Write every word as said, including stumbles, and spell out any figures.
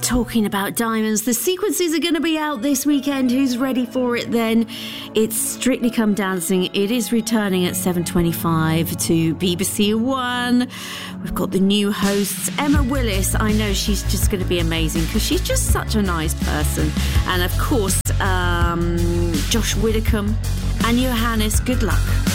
talking about diamonds, the sequences are going to be out this weekend. Who's ready for it then? It's Strictly Come Dancing. It is returning at seven twenty-five to B B C One. We've got the new hosts, Emma Willis. I know she's just going to be amazing because she's just such a nice person. And of course, um, Josh Widdicombe and Johannes. Good luck.